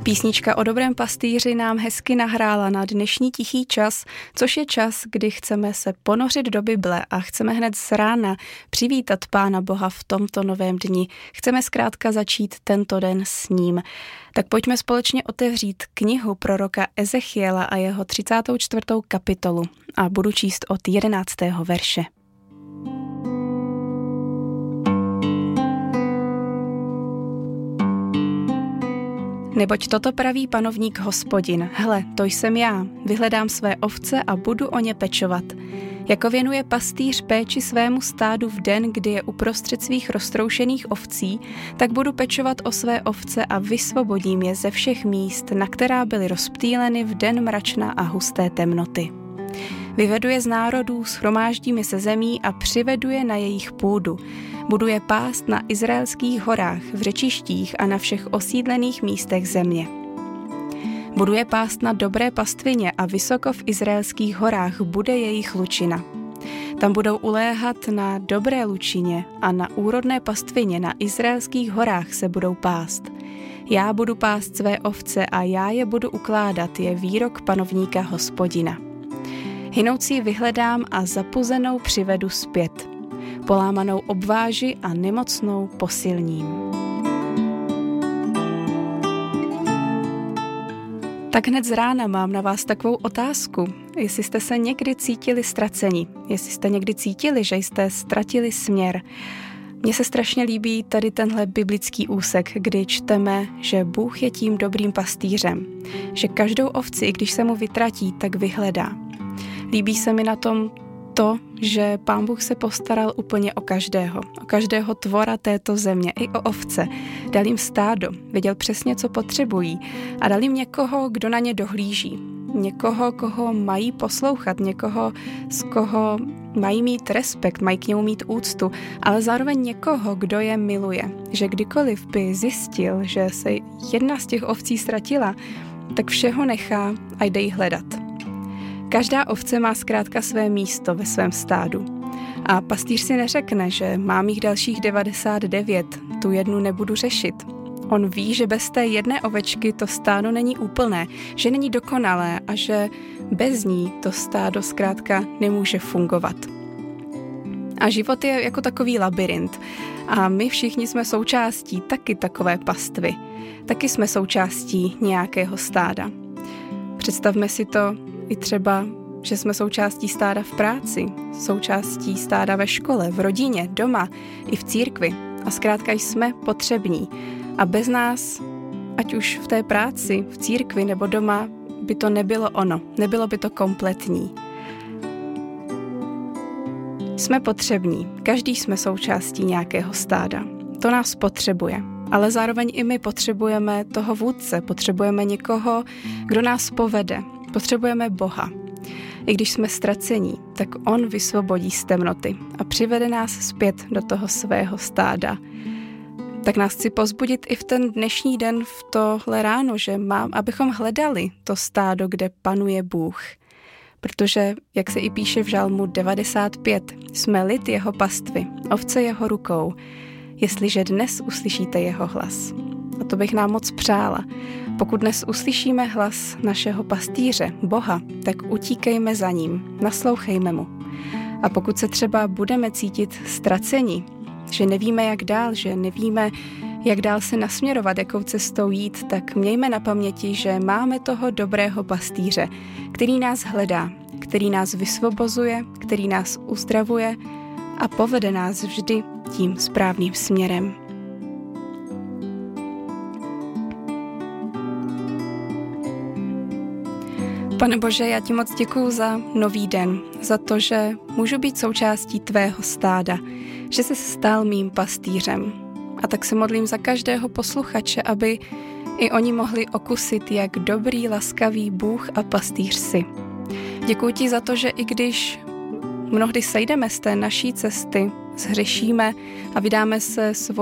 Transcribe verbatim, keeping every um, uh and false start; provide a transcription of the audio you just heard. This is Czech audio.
Písnička o dobrém pastýři nám hezky nahrála na dnešní tichý čas, což je čas, kdy chceme se ponořit do Bible a chceme hned z rána přivítat Pána Boha v tomto novém dni. Chceme zkrátka začít tento den s ním. Tak pojďme společně otevřít knihu proroka Ezechiela a jeho třicátou čtvrtou kapitolu a budu číst od jedenáctého verše. Neboť toto praví panovník Hospodin. Hle, to jsem já, vyhledám své ovce a budu o ně pečovat. Jako věnuje pastýř péči svému stádu v den, kdy je uprostřed svých roztroušených ovcí, tak budu pečovat o své ovce a vysvobodím je ze všech míst, na která byly rozptýleny v den mračna a husté temnoty. Vyvedu je z národů, shromáždím je se zemí a přivedu je na jejich půdu. Budu je pást na izraelských horách, v řečištích a na všech osídlených místech země. Budu je pást na dobré pastvině a vysoko v izraelských horách bude jejich lučina. Tam budou uléhat na dobré lučině a na úrodné pastvině na izraelských horách se budou pást. Já budu pást své ovce a já je budu ukládat, je výrok panovníka Hospodina. Hynoucí vyhledám a zapuzenou přivedu zpět. Polámanou obváži a nemocnou posilním. Tak hned z rána mám na vás takovou otázku. Jestli jste se někdy cítili ztraceni, jestli jste někdy cítili, že jste ztratili směr. Mně se strašně líbí tady tenhle biblický úsek, kdy čteme, že Bůh je tím dobrým pastýřem, že každou ovci, i když se mu vytratí, tak vyhledá. Líbí se mi na tom to, že Pán Bůh se postaral úplně o každého, o každého tvora této země, i o ovce. Dal jim stádo, věděl přesně, co potřebují a dal jim někoho, kdo na ně dohlíží. Někoho, koho mají poslouchat, někoho, z koho mají mít respekt, mají k němu mít úctu, ale zároveň někoho, kdo je miluje. Že kdykoliv by zjistil, že se jedna z těch ovcí ztratila, tak všeho nechá a jde jí hledat. Každá ovce má zkrátka své místo ve svém stádu. A pastýř si neřekne, že mám jich dalších devadesát devět, tu jednu nebudu řešit. On ví, že bez té jedné ovečky to stádo není úplné, že není dokonalé a že bez ní to stádo zkrátka nemůže fungovat. A život je jako takový labyrint. A my všichni jsme součástí taky takové pastvy. Taky jsme součástí nějakého stáda. Představme si to i třeba, že jsme součástí stáda v práci, součástí stáda ve škole, v rodině, doma, i v církvi. A zkrátka jsme potřební. A bez nás, ať už v té práci, v církvi nebo doma, by to nebylo ono, nebylo by to kompletní. Jsme potřební, každý jsme součástí nějakého stáda. To nás potřebuje. Ale zároveň i my potřebujeme toho vůdce, potřebujeme někoho, kdo nás povede. Potřebujeme Boha. I když jsme ztracení, tak on vysvobodí z temnoty a přivede nás zpět do toho svého stáda. Tak nás chci povzbudit i v ten dnešní den, v tohle ráno, že mám, abychom hledali to stádo, kde panuje Bůh. Protože, jak se i píše v žalmu devadesát pět, jsme lid jeho pastvy, ovce jeho rukou, jestliže dnes uslyšíte jeho hlas. A to bych nám moc přála. Pokud dnes uslyšíme hlas našeho pastýře, Boha, tak utíkejme za ním, naslouchejme mu. A pokud se třeba budeme cítit ztraceni, že nevíme, jak dál, že nevíme, jak dál se nasměrovat, jakou cestou jít, tak mějme na paměti, že máme toho dobrého pastýře, který nás hledá, který nás vysvobozuje, který nás uzdravuje a povede nás vždy tím správným směrem. Pane Bože, já ti moc děkuju za nový den, za to, že můžu být součástí tvého stáda, že jsi stal mým pastýřem. A tak se modlím za každého posluchače, aby i oni mohli okusit, jak dobrý, laskavý Bůh a pastýř jsi. Děkuji ti za to, že i když mnohdy sejdeme z té naší cesty, zhřešíme a vydáme se svou